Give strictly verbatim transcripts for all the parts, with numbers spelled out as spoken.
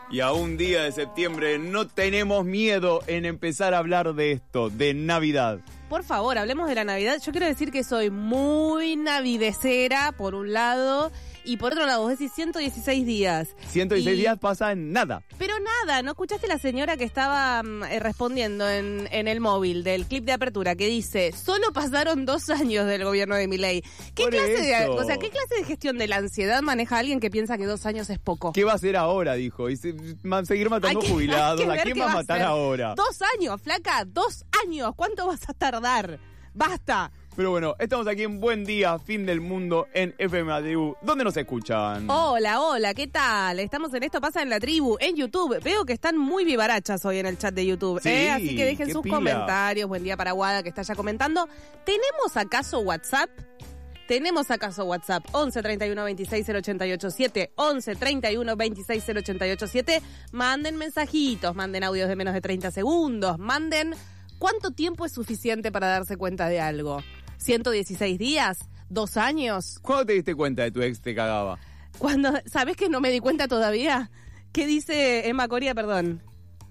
Y a un día de septiembre no tenemos miedo en empezar a hablar de esto, de Navidad. Por favor, hablemos de la Navidad. Yo quiero decir que soy muy navidecera, por un lado, y por otro lado, vos decís ciento dieciséis días. ciento dieciséis y... días pasa en nada. Pero nada, ¿no escuchaste la señora que estaba eh, respondiendo en, en el móvil del clip de apertura que dice, solo pasaron dos años del gobierno de Milei? ¿Qué Por clase de, eso. o sea, ¿qué clase de gestión de la ansiedad maneja alguien que piensa que dos años es poco? ¿Qué va a hacer ahora? Dijo. Y se, ma, seguir matando Hay que- jubilados. hay que ¿A ver quién qué va a va a matar hacer. ahora? Dos años, flaca, dos años. ¿Cuánto vas a tardar? Basta. Pero bueno, estamos aquí en Buen Día, Fin del Mundo, en F M A T U. ¿Dónde nos escuchan? Hola, hola, ¿qué tal? Estamos en Esto Pasa en la Tribu, en YouTube. Veo que están muy vivarachas hoy en el chat de YouTube, Sí, ¿eh? Así que dejen qué sus pila. comentarios. Buen día para Guada, que está ya comentando. ¿Tenemos acaso WhatsApp? ¿Tenemos acaso WhatsApp? once treinta y uno veintiséis cero ochenta y ocho siete, once treinta y uno veintiséis cero ochenta y ocho siete. Manden mensajitos, manden audios de menos de treinta segundos, manden cuánto tiempo es suficiente para darse cuenta de algo. ¿ciento dieciséis días? ¿Dos años? ¿Cuándo te diste cuenta de tu ex te cagaba? Cuando, ¿sabés que no me di cuenta todavía? ¿Qué dice Emma Coria? Perdón.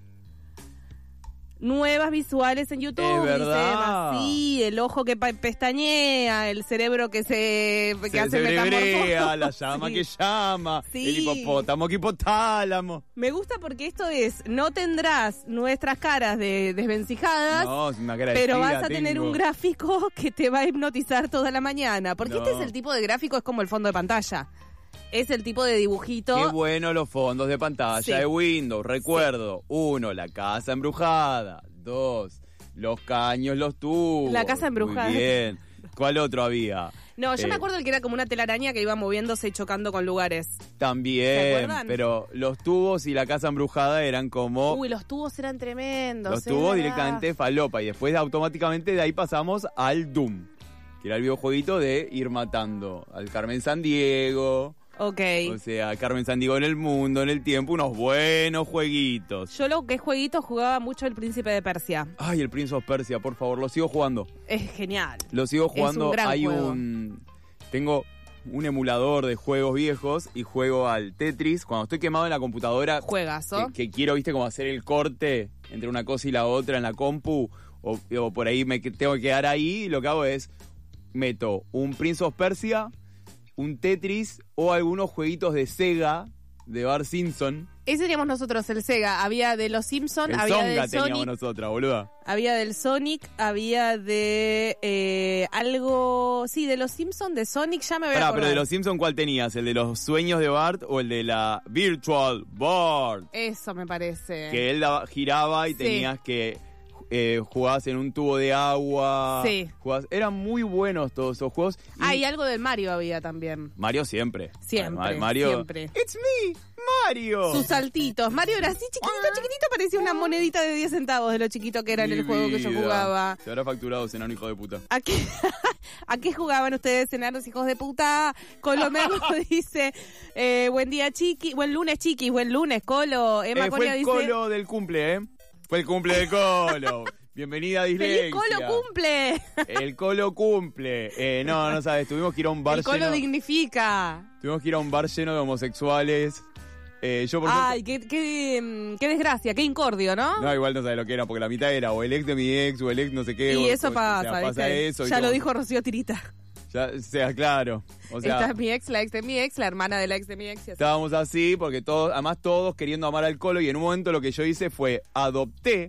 Nuevas visuales en YouTube, Es dice verdad. Emma. Sí, el ojo que pa- pestañea, el cerebro que se, que Se hace cerebrea, metamorfosis. la llama Sí. que llama, Sí. el hipopótamo que hipotálamo. Me gusta porque esto es, no tendrás nuestras caras de desvencijadas, No, es una cara de pero chida vas a tener tengo. un gráfico que te va a hipnotizar toda la mañana. Porque No. este es el tipo de gráfico, es como el fondo de pantalla. Es el tipo de dibujito. Qué bueno los fondos de pantalla Sí. de Windows. Recuerdo, uno, la casa embrujada. Dos, los caños, los tubos. La casa embrujada. Muy bien. ¿Cuál otro había? No, yo Eh, me acuerdo el que era como una telaraña que iba moviéndose y chocando con lugares. ¿Se También, acuerdan? pero los tubos y la casa embrujada eran como... Uy, los tubos eran tremendos. los es tubos verdad. directamente falopa. Y después automáticamente de ahí pasamos al Doom. Que era el videojueguito de ir matando al Carmen Sandiego. Ok. O sea, Carmen Sandiego en el mundo, en el tiempo. Unos buenos jueguitos. Yo lo que es jueguito jugaba mucho el Príncipe de Persia. Ay, el Prince of Persia, por favor, lo sigo jugando. Es genial. Lo sigo Es jugando. un gran Hay juego. un... Tengo un emulador de juegos viejos y juego al Tetris. Cuando estoy quemado en la computadora, Juegazo. que, que quiero, viste, como hacer el corte entre una cosa y la otra en la compu, o, o por ahí me que- tengo que quedar ahí, lo que hago es meto un Prince of Persia, un Tetris o algunos jueguitos de Sega, de Bart Simpson. Ese teníamos nosotros, el Sega. Había de los Simpsons, El había Zonga del teníamos Sonic, nosotras, boluda. había del Sonic, había de eh, algo... Sí, de los Simpsons, de Sonic, ya me voy a Pará, acordar. pero de los Simpson, ¿cuál tenías? ¿El de los sueños de Bart o el de la Virtual Bart? Eso me parece. Que él daba- giraba y Sí. tenías que... Eh, jugabas en un tubo de agua. Sí. Jugabas- eran muy buenos todos esos juegos. Y Ah, y algo del Mario había también. Mario siempre. Siempre, Ma- Mario. siempre. It's me, Mario. Sus saltitos. Mario era así chiquitito, chiquitito, parecía una monedita de diez centavos de lo chiquito que era en Mi el juego que yo vida. jugaba. Se habrá facturado, enano hijo de puta. ¿A qué, ¿A qué jugaban ustedes, enanos hijos de puta? Colo Merlo dice, eh, buen día, chiqui, buen lunes, chiquis, buen lunes, Colo. Emma Eh, fue Coria el dice, colo del cumple, ¿eh? Fue el cumple del colo. Bienvenida a Dislexia. ¡feliz Colo cumple! El colo cumple. Eh, no, no sabes, tuvimos que ir a un bar El Colo lleno... dignifica. Tuvimos que ir a un bar lleno de homosexuales. Eh, yo por Ay, qué, qué, mm, qué desgracia, qué incordio, ¿no? suerte- No, igual no sabes lo que era, porque la mitad era o el ex de mi ex o el ex no sé qué. y o- eso o- pasa, o sea, pasa ¿viste? eso. y Ya lo todo. dijo Rocío Tirita. Ya, o sea, claro. O sea, Esta es mi ex, la ex de mi ex, la hermana de la ex de mi ex. Y así. estábamos así porque todos, además todos queriendo amar al colo y en un momento lo que yo hice fue adopté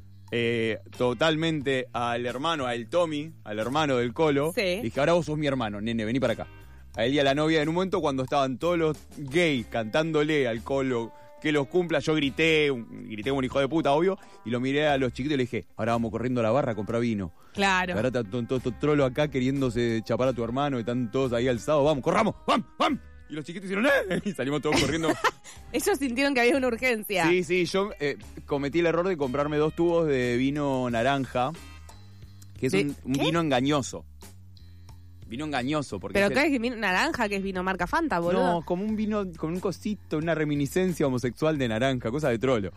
eh, totalmente al hermano, al Tommy, al hermano del colo. Sí. Dije, ahora vos sos mi hermano, nene, vení para acá. A él y a la novia, en un momento cuando estaban todos los gays cantándole al colo que los cumpla, yo grité, un- grité como un hijo de puta, obvio, y lo miré a los chiquitos y le dije, ahora vamos corriendo a la barra a comprar vino. Claro. Ahora están todos estos trolos acá queriéndose chapar a tu hermano, y están todos ahí alzados, vamos, corramos, vamos, vamos. Y los chiquitos hicieron, ¡eh! Y salimos todos corriendo. Ellos sintieron que había una urgencia. Sí, sí, yo eh, cometí el error de comprarme dos tubos de vino naranja, que es ¿De un, un qué? vino engañoso. Vino engañoso, porque Pero es el- ¿qué es vino naranja, que es vino marca Fanta, boludo? no, como un vino con un cosito, una reminiscencia homosexual de naranja, cosa de trolo.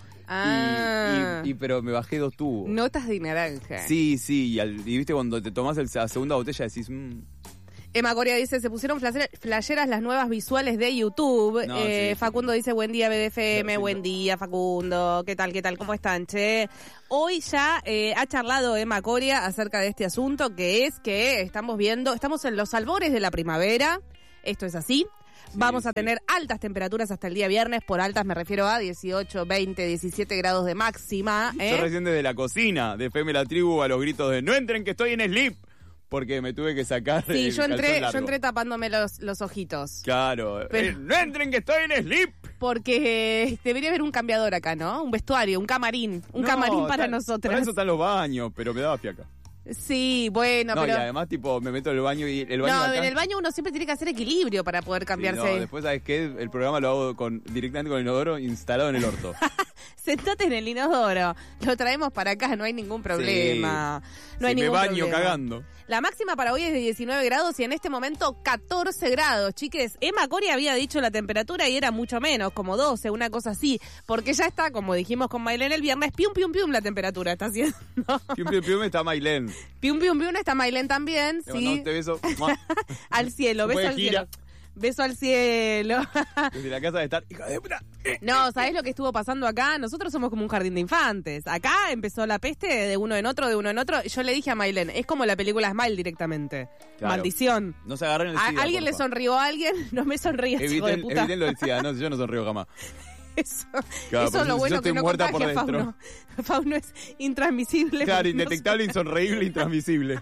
Ah. Y, y- y- pero me bajé dos tubos. Notas de naranja. Sí, sí, y, al- y viste cuando te tomás el- la segunda botella decís, mmm, Emma Coria dice, se pusieron flashe- flasheras las nuevas visuales de YouTube. No, eh, sí, Facundo dice, buen día B D F M, Sí, buen sí. día Facundo. ¿Qué tal, qué tal? ¿Cómo están, che? Hoy ya eh, ha charlado Emma Coria acerca de este asunto, que es que estamos viendo, estamos en los albores de la primavera, esto es así. Vamos a sí. tener altas temperaturas hasta el día viernes, por altas me refiero a dieciocho, veinte, diecisiete grados de máxima. ¿eh? Yo recién desde la cocina de F M La Tribu a los gritos de no entren que estoy en sleep, porque me tuve que sacar Sí, el yo entré, calzón yo largo. entré tapándome los, los ojitos. Claro, Pero- eh, no entren que estoy en sleep. Porque eh, debería haber un cambiador acá, ¿no? Un vestuario, un camarín. Un No, camarín para está- nosotras. Para eso están los baños, pero me daba fiaca. Sí, bueno, No, pero... y además, tipo, me meto en el baño y el baño No, de acá... en el baño uno siempre tiene que hacer equilibrio para poder Sí, cambiarse. no, después, ¿sabes qué? El programa lo hago con, directamente con el inodoro instalado en el orto. Sentate en el inodoro. Lo traemos para acá, no hay ningún problema. No hay Si me ningún baño problema. cagando. La máxima para hoy es de diecinueve grados y en este momento catorce grados, chiques. Emma Coria había dicho la temperatura y era mucho menos, como doce, una cosa así. Porque ya está, como dijimos con Mailén el viernes, pium, pium, pium la temperatura está haciendo. Pium, pium, pium, está Mailén. Pium, pium, pium está Mailén también, Le sí. mandamos este beso. ¡Mua! Al cielo, Se beso puede al gira. cielo. Beso al cielo. Desde la casa de estar, hija de puta. No, ¿sabés lo que estuvo pasando acá? Nosotros somos como un jardín de infantes. Acá empezó la peste de uno en otro, de uno en otro. Yo le dije a Mailén, es como la película Smile directamente. Claro. Maldición. No se agarren el A- SIDA, ¿Alguien le porfa. sonrió a alguien? No me sonríes, hijo de Eviten, puta. eviten lo del SIDA, no, yo no sonrío jamás. Eso, Claro, eso por es lo eso bueno yo que estoy no muerta contagia por dentro. Fauno. Fauno es intransmisible. Claro, No indetectable, insorreíble, intransmisible.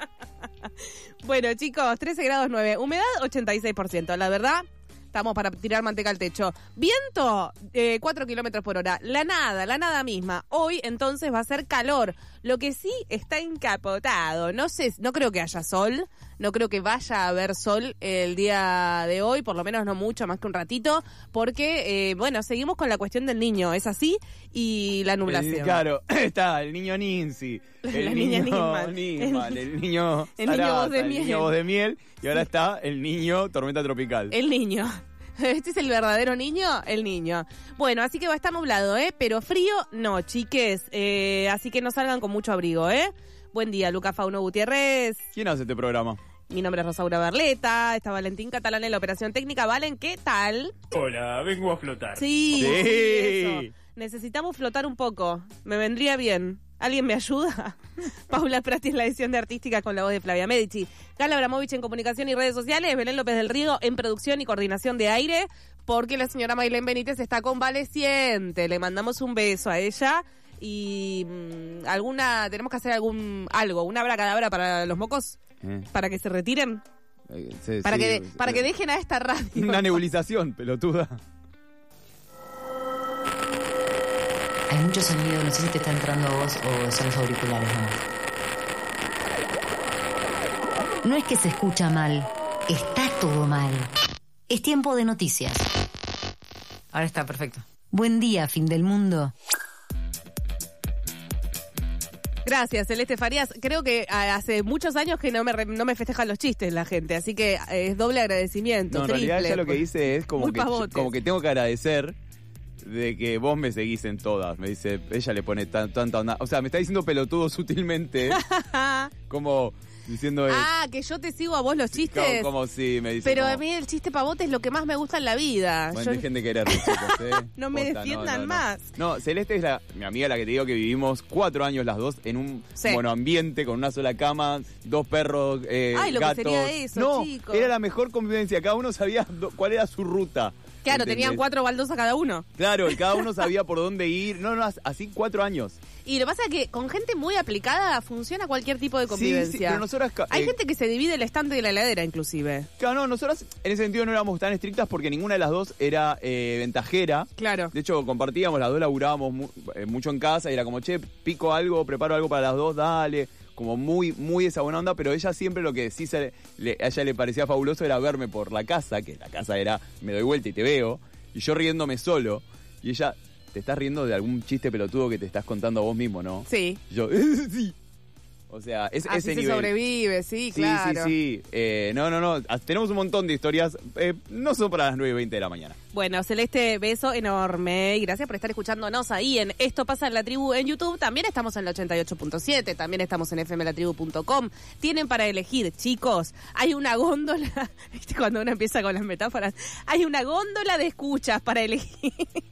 Bueno, chicos, trece grados nueve. Humedad, ochenta y seis por ciento. La verdad, estamos para tirar manteca al techo. Viento, eh, cuatro kilómetros por hora. La nada, la nada misma. Hoy, entonces, va a ser calor. Lo que sí está encapotado. No sé, no creo que haya sol. No creo que vaya a haber sol el día de hoy, por lo menos no mucho, más que un ratito, porque, eh, bueno, seguimos con la cuestión del niño, ¿es así? Y la nublación. El- claro, está el niño Nincy, el La niño niña Nisman. Nisman, el, niño el niño Sarasa, voz de el miel. niño voz de miel, y ahora está el niño tormenta tropical. El niño. ¿Este es el verdadero niño? El niño. Bueno, así que va a estar nublado, ¿eh? Pero frío, no, chiques. Eh, así que no salgan con mucho abrigo, ¿eh? Buen día, Luca Fauno Gutiérrez. ¿Quién hace este programa? Mi nombre es Rosaura Berleta. Está Valentín Catalán en la operación técnica. Valen, ¿qué tal? Hola, vengo a flotar. Sí, Sí. eso. Necesitamos flotar un poco. Me vendría bien. ¿Alguien me ayuda? Paula Prati en la edición de Artística con la voz de Flavia Medici. Gala Abramovich en comunicación y redes sociales. Belén López del Río en producción y coordinación de aire. Porque la señora Mailén Benítez está convaleciente. Le mandamos un beso a ella. Y mmm, alguna, tenemos que hacer algún algo, una abracadabra para los mocos, Eh, para que se retiren, eh, sí, para sí, que eh, para que dejen a esta radio. Una nebulización, pelotuda. Hay mucho sonido, no sé si te está entrando a vos o son los auriculares nomás. No es que se escucha mal, está todo mal. Es tiempo de noticias. Ahora está, perfecto. Buen día, fin del mundo. Gracias, Celeste Farías. Creo que ah, hace muchos años que no me re- no me festejan los chistes la gente, así que eh, es doble agradecimiento. No, en triple, realidad ella lo que pues. dice es como Muy que, pavotes. como que tengo que agradecer de que vos me seguís en todas. Me dice, ella le pone tan, tanta onda. O sea, me está diciendo pelotudo sutilmente, como diciendo... eh, Ah, que yo te sigo a vos los chistes. como, como si me dice... Pero como, a mí el chiste pavote es lo que más me gusta en la vida. Bueno, Yo- dejen de querer, chicos, ¿eh? No me Posta, defiendan no. más. No, Celeste es la, mi amiga, la que te digo que vivimos cuatro años las dos en un Sí. monoambiente con una sola cama, dos perros, eh, Ay, lo que gatos. sería eso, no, chico. era la mejor convivencia. Cada uno sabía do- cuál era su ruta. Claro, ¿entendés? tenían cuatro baldosas cada uno. Claro, y cada uno sabía por dónde ir. No, no, así cuatro años. Y lo que pasa es que con gente muy aplicada funciona cualquier tipo de Sí, convivencia. sí, pero nosotras... ca- Hay eh, gente que se divide el estante de la heladera, inclusive. Claro, no, nosotras en ese sentido no éramos tan estrictas porque ninguna de las dos era eh, ventajera. Claro. De hecho, compartíamos, las dos laburábamos mu- eh, mucho en casa y era como, che, pico algo, preparo algo para las dos, dale. Como muy, muy esa buena onda, pero ella siempre lo que sí se le, a ella le parecía fabuloso era verme por la casa, que la casa era, me doy vuelta y te veo, y yo riéndome solo, y ella, te estás riendo de algún chiste pelotudo que te estás contando a vos mismo, ¿no? Sí. Y yo, sí. O sea, es Así ese se nivel. sobrevive, sí, Sí, claro. sí, sí. Eh, no, no, no. Tenemos un montón de historias. Eh, no son para las nueve y veinte de la mañana. Bueno, Celeste, beso enorme y gracias por estar escuchándonos ahí en Esto Pasa en la Tribu en YouTube. También estamos en la ochenta y ocho punto siete, también estamos en f m la tribu punto com. Tienen para elegir, chicos, hay una góndola, ¿viste cuando uno empieza con las metáforas? Hay una góndola de escuchas para elegir.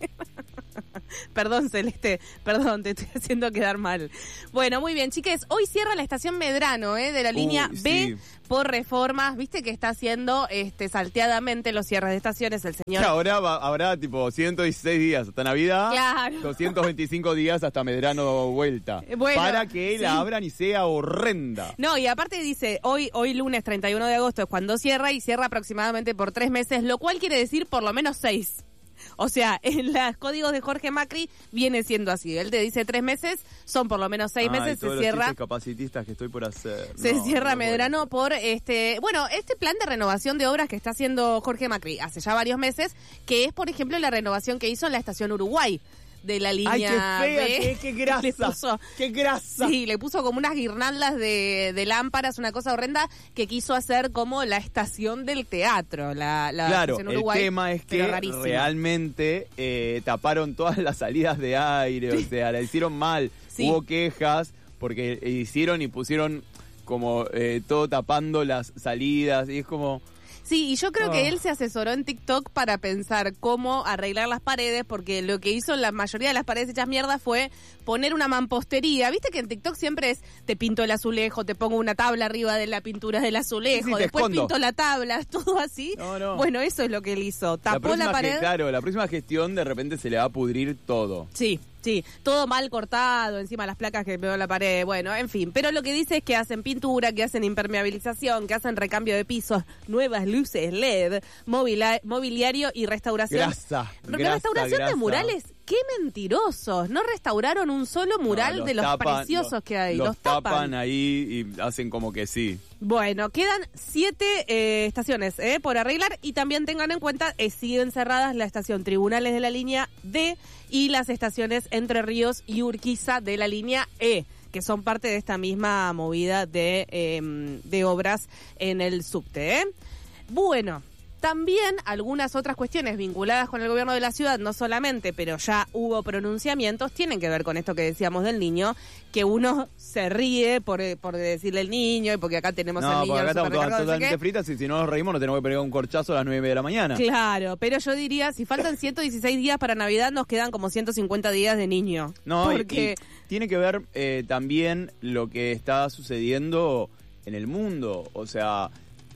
Perdón, Celeste, perdón, te estoy haciendo quedar mal. Bueno, muy bien, chiques, hoy cierra la estación Medrano, ¿eh? De la línea Uy, B sí. por reformas, viste que está haciendo este salteadamente los cierres de estaciones el señor. Que ahora va- habrá tipo ciento dieciséis días hasta Navidad, Claro. doscientos veinticinco días hasta Medrano vuelta. Eh, bueno, para que sí. la abran y sea horrenda. No, y aparte dice, hoy hoy lunes treinta y uno de agosto es cuando cierra y cierra aproximadamente por tres meses, lo cual quiere decir por lo menos seis. O sea, en los códigos de Jorge Macri viene siendo así. Él te dice tres meses, son por lo menos seis Ay, meses, todos se los cierra. chistes capacitistas que estoy por hacer. Se No, cierra no puedo. Medrano por este, bueno, este plan de renovación de obras que está haciendo Jorge Macri hace ya varios meses, que es, por ejemplo, la renovación que hizo en la estación Uruguay de la línea Ay, qué fea, B. qué, qué grasa. Le puso- Qué grasa. Sí, le puso como unas guirnaldas de, de lámparas, una cosa horrenda que quiso hacer como la estación del teatro, la, la Claro, estación el Uruguay. tema es pero que rarísimo. realmente eh, taparon todas las salidas de aire, o sea, la hicieron mal. Sí. Hubo quejas porque hicieron y pusieron como eh, todo tapando las salidas y es como... Sí, y yo creo Oh. que él se asesoró en TikTok para pensar cómo arreglar las paredes, porque lo que hizo en la mayoría de las paredes hechas mierda fue poner una mampostería. Viste que en TikTok siempre es, te pinto el azulejo, te pongo una tabla arriba de la pintura del azulejo, Sí, sí, te después escondo. pinto la tabla, todo así. No, no. Bueno, eso es lo que él hizo. Tapó la, próxima pared. ge- claro, la próxima gestión de repente se le va a pudrir todo. Sí, sí, todo mal cortado, encima las placas que veo en la pared, bueno, en fin. Pero lo que dice es que hacen pintura, que hacen impermeabilización, que hacen recambio de pisos, nuevas luces L E D, movila- mobiliario y restauración. Grasa, Re- grasa, restauración grasa. de murales, qué mentirosos. No restauraron un solo mural No, los de los tapan, preciosos los- que hay. Los, Los, tapan ahí y hacen como que sí. Bueno, quedan siete eh, estaciones eh, por arreglar y también tengan en cuenta, eh, siguen cerradas la estación Tribunales de la línea D y las estaciones Entre Ríos y Urquiza de la línea E, que son parte de esta misma movida de, eh, de obras en el subte. ¿eh? Bueno, también algunas otras cuestiones vinculadas con el gobierno de la ciudad, no solamente, pero ya hubo pronunciamientos, tienen que ver con esto que decíamos del niño, que uno se ríe por, por decirle el niño y porque acá tenemos No, el niño porque acá el estamos todas- supermercado, no sé totalmente qué. fritas y si no nos reímos nos tenemos que pegar un corchazo a las nueve de la mañana. Claro, pero yo diría, si faltan ciento dieciséis días para Navidad, nos quedan como ciento cincuenta días de niño. No, y- porque y tiene que ver eh, también lo que está sucediendo en el mundo. O sea,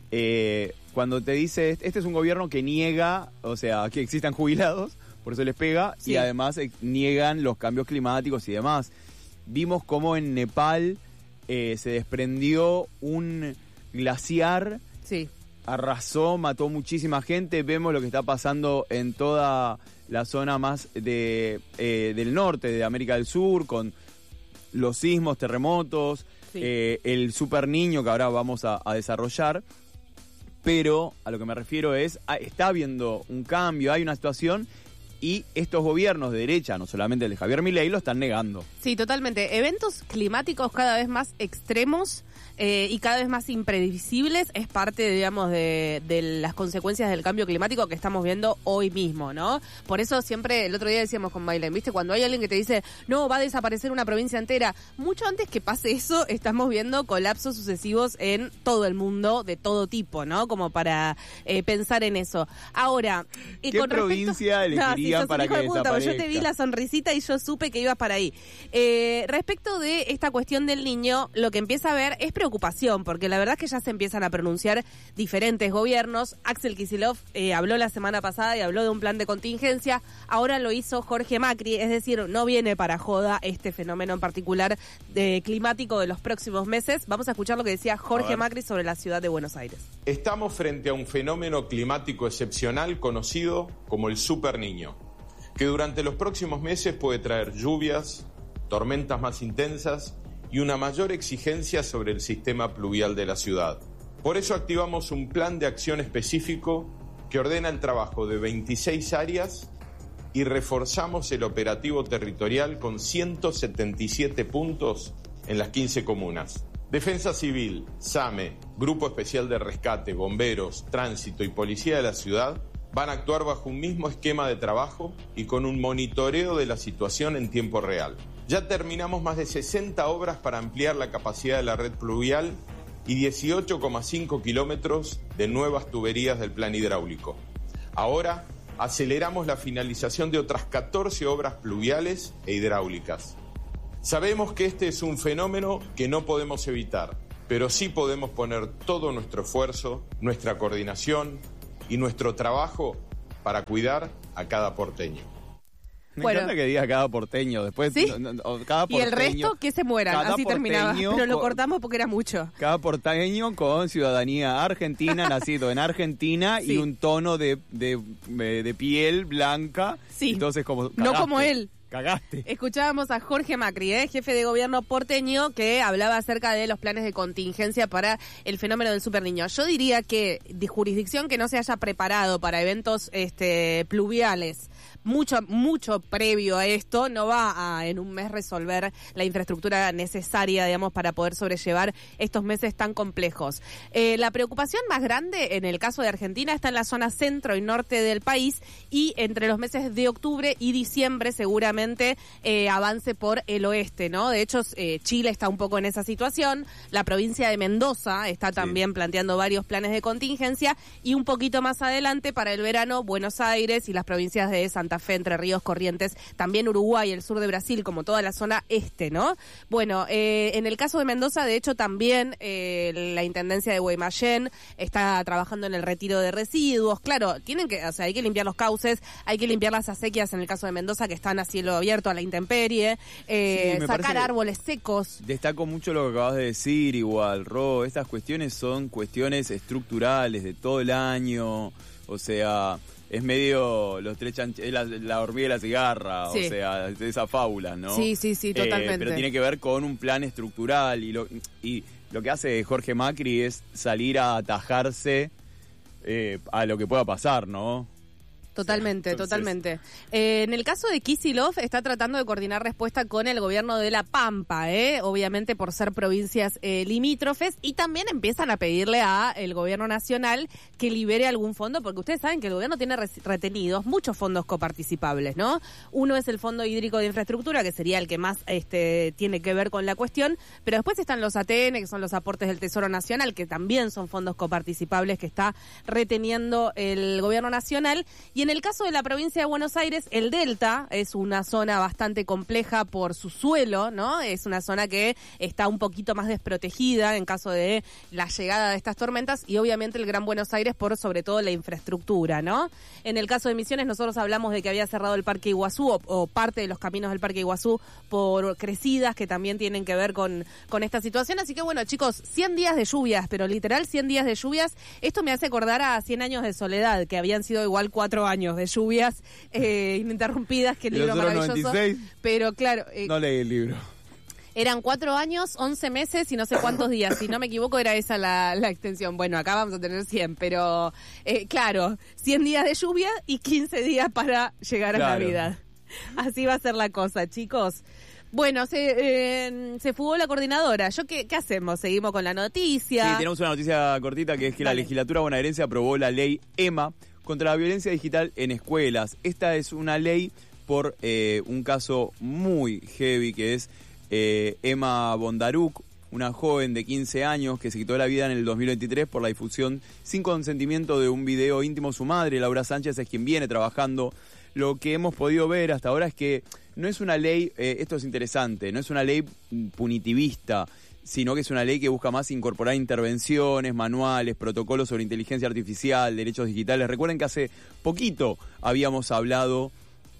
eh, cuando te dice, este es un gobierno que niega, o sea, que existan jubilados, por eso les pega, Sí. y además eh, niegan los cambios climáticos y demás. Vimos cómo en Nepal eh, se desprendió un glaciar, sí, arrasó, mató muchísima gente. Vemos lo que está pasando en toda la zona más de eh, del norte de América del Sur, con los sismos, terremotos, Sí. eh, el super niño que ahora vamos a, a desarrollar. Pero a lo que me refiero es, ah, está habiendo un cambio, hay una situación y estos gobiernos de derecha, no solamente el de Javier Milei, lo están negando. sí, totalmente. Eventos climáticos cada vez más extremos eh, y cada vez más imprevisibles es parte, digamos, de, de las consecuencias del cambio climático que estamos viendo hoy mismo, ¿no? Por eso siempre, el otro día decíamos con Mailen, ¿viste? Cuando hay alguien que te dice, no, va a desaparecer una provincia entera, mucho antes que pase eso, estamos viendo colapsos sucesivos en todo el mundo, de todo tipo, ¿no? Como para eh, pensar en eso. Ahora, y ¿Qué con respecto- provincia elegirían No, sí, sos un para hijo que de puta, porque yo te vi desaparezca? la sonrisita y yo supe que ibas para ahí. Eh, respecto de esta cuestión del niño, lo que empieza a ver es preocupación, porque la verdad es que ya se empiezan a pronunciar diferentes gobiernos. Axel Kicillof eh, habló la semana pasada y habló de un plan de contingencia. Ahora lo hizo Jorge Macri, es decir, no viene para joda este fenómeno en particular de climático de los próximos meses. Vamos a escuchar lo que decía Jorge Macri sobre la ciudad de Buenos Aires. Estamos frente a un fenómeno climático excepcional conocido como el Super Niño, que durante los próximos meses puede traer lluvias, tormentas más intensas y una mayor exigencia sobre el sistema pluvial de la ciudad. Por eso activamos un plan de acción específico que ordena el trabajo de veintiséis áreas y reforzamos el operativo territorial con ciento setenta y siete puntos en las quince comunas. Defensa Civil, SAME, Grupo Especial de Rescate, Bomberos, Tránsito y Policía de la Ciudad van a actuar bajo un mismo esquema de trabajo y con un monitoreo de la situación en tiempo real. Ya terminamos más de sesenta obras para ampliar la capacidad de la red pluvial y dieciocho coma cinco kilómetros de nuevas tuberías del plan hidráulico. Ahora aceleramos la finalización de otras catorce obras pluviales e hidráulicas. Sabemos que este es un fenómeno que no podemos evitar, pero sí podemos poner todo nuestro esfuerzo, nuestra coordinación y nuestro trabajo para cuidar a cada porteño. Me Bueno. encanta que diga cada porteño. Después, ¿Sí? no, no, cada Y el porteño- resto, que se mueran. cada Así terminaba. porteño Pero lo con- cortamos porque era mucho. Cada porteño con ciudadanía argentina, nacido en Argentina Sí. y un tono de, de, de piel blanca. Sí. Entonces, como No cagaste, como él. Cagaste. Escuchábamos a Jorge Macri, ¿eh? jefe de gobierno porteño, que hablaba acerca de los planes de contingencia para el fenómeno del superniño. Yo diría que de jurisdicción que no se haya preparado para eventos este, pluviales, mucho mucho previo a esto, no va a en un mes resolver la infraestructura necesaria, digamos, para poder sobrellevar estos meses tan complejos. Eh, la preocupación más grande en el caso de Argentina está en la zona centro y norte del país, y entre los meses de octubre y diciembre seguramente eh, avance por el oeste, ¿no? De hecho, eh, Chile está un poco en esa situación, la provincia de Mendoza está también planteando varios planes de contingencia, y un poquito más adelante para el verano Buenos Aires y las provincias de Santa Fe, Entre Ríos, Corrientes, también Uruguay, el sur de Brasil, como toda la zona este, ¿no? Bueno, eh, en el caso de Mendoza, de hecho, también eh, la Intendencia de Guaymallén está trabajando en el retiro de residuos. Claro, tienen que, o sea, hay que limpiar los cauces, hay que limpiar las acequias en el caso de Mendoza, que están a cielo abierto, a la intemperie, eh, Sí, me sacar parece- árboles secos. Destaco mucho lo que acabas de decir, igual, Ro. Estas cuestiones son cuestiones estructurales de todo el año. O sea, es medio los tres chanch- es la, la hormiga y la cigarra, Sí. o sea, de esa fábula, ¿no? Sí, sí, sí, Eh, totalmente. pero tiene que ver con un plan estructural y lo, y lo que hace Jorge Macri es salir a atajarse eh, a lo que pueda pasar, ¿no? Totalmente, Entonces- totalmente. Eh, en el caso de Kicillof, está tratando de coordinar respuesta con el gobierno de La Pampa, ¿eh? obviamente por ser provincias eh, limítrofes, y también empiezan a pedirle a el gobierno nacional que libere algún fondo, porque ustedes saben que el gobierno tiene res- retenidos muchos fondos coparticipables, ¿no? Uno es el Fondo Hídrico de Infraestructura, que sería el que más este, tiene que ver con la cuestión, pero después están los A T N, que son los aportes del Tesoro Nacional, que también son fondos coparticipables que está reteniendo el gobierno nacional. Y en el caso de la provincia de Buenos Aires, el Delta es una zona bastante compleja por su suelo, ¿no? Es una zona que está un poquito más desprotegida en caso de la llegada de estas tormentas, y obviamente el Gran Buenos Aires por sobre todo la infraestructura, ¿no? En el caso de Misiones, nosotros hablamos de que había cerrado el Parque Iguazú o, o parte de los caminos del Parque Iguazú por crecidas que también tienen que ver con, con esta situación. Así que bueno, chicos, cien días de lluvias, pero literal cien días de lluvias. Esto me hace acordar a cien años de soledad, que habían sido igual cuatro años de lluvias eh, ininterrumpidas, que ¿Y libro nosotros maravilloso. noventa y seis? Pero claro, eh, No leí el libro. eran cuatro años, once meses y no sé cuántos días. Si no me equivoco, era esa la, la extensión. Bueno, acá vamos a tener cien, pero eh, claro, cien días de lluvia y quince días para llegar a Claro. Navidad. Así va a ser la cosa, chicos. Bueno, se, eh, se fugó la coordinadora. ¿Yo qué, qué hacemos? ¿Seguimos con la noticia? Sí, tenemos una noticia cortita, que es que Dale. la legislatura bonaerense aprobó la ley EMA contra la violencia digital en escuelas. Esta es una ley por eh, un caso muy heavy, que es eh, Emma Bondaruk, una joven de quince años que se quitó la vida en el dos mil veintitrés por la difusión sin consentimiento de un video íntimo. Su madre, Laura Sánchez, es quien viene trabajando. Lo que hemos podido ver hasta ahora es que no es una ley, eh, esto es interesante, no es una ley punitivista, sino que es una ley que busca más incorporar intervenciones, manuales, protocolos sobre inteligencia artificial, derechos digitales. Recuerden que hace poquito habíamos hablado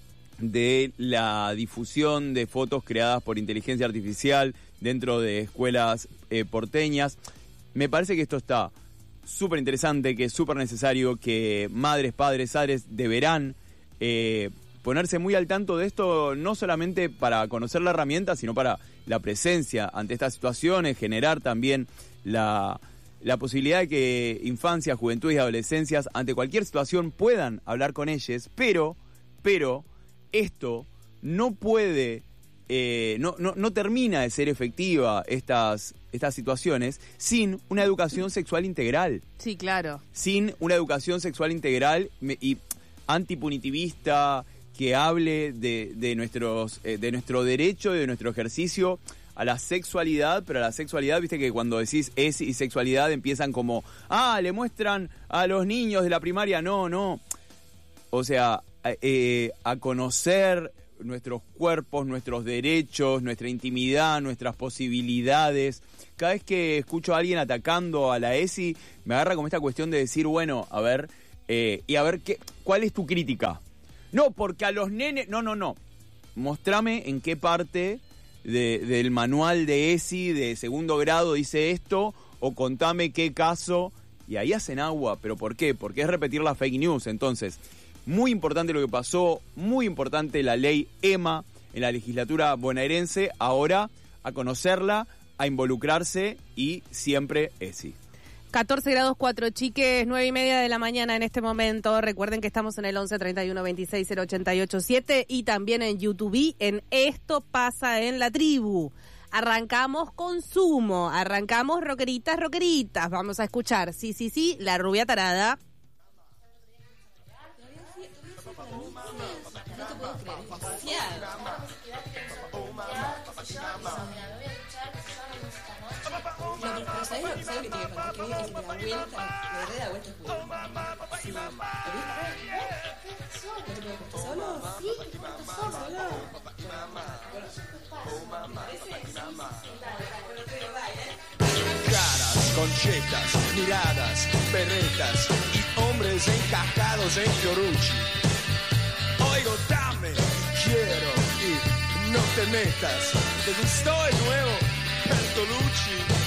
de la difusión de fotos creadas por inteligencia artificial dentro de escuelas eh, porteñas. Me parece que esto está súper interesante, que es súper necesario, que madres, padres, padres deberán eh, ponerse muy al tanto de esto, no solamente para conocer la herramienta, sino para la presencia ante estas situaciones, generar también la, la posibilidad de que infancias, juventudes y adolescencias ante cualquier situación puedan hablar con ellos, pero, pero esto no puede eh, no, no, no termina de ser efectiva estas, estas situaciones sin una educación sexual integral. Sí, claro. Sin una educación sexual integral y antipunitivista que hable de, de, nuestros, eh, de nuestro derecho y de nuestro ejercicio a la sexualidad, pero a la sexualidad, viste que cuando decís es y sexualidad empiezan como, ah, le muestran a los niños de la primaria, no, no. O sea, eh, a conocer nuestros cuerpos, nuestros derechos, nuestra intimidad, nuestras posibilidades. Cada vez que escucho a alguien atacando a la ESI, me agarra como esta cuestión de decir, bueno, a ver, eh, y a ver, qué, ¿cuál es tu crítica? No, porque a los nenes, no, no, no. Mostrame en qué parte de, del manual de ESI de segundo grado dice esto, o contame qué caso, y ahí hacen agua. ¿Pero por qué? Porque es repetir la fake news. Entonces, muy importante lo que pasó, muy importante la ley EMA en la legislatura bonaerense, ahora a conocerla, a involucrarse y siempre ESI. catorce grados cuatro, chiques, nueve y media de la mañana en este momento. Recuerden que estamos en el once treinta y uno veintiséis cero ochenta y ocho siete y también en YouTube en Esto Pasa en la Tribu. Arrancamos con Sumo, arrancamos rockeritas, rockeritas. Vamos a escuchar, sí, sí, sí, La Rubia Tarada. ¿Sabes lo, ¿sabes lo que tiene que contar? Que viene que la vuelta, le re da vuelta a jugar. Sí. ¿No te puedes contar solo? Sí, te cuento solo. Caras, conchetas, miradas, berretas y hombres encajados en Fiorucci. Oigo, dame, quiero y no te metas. ¿Te gustó el nuevo Bertolucci?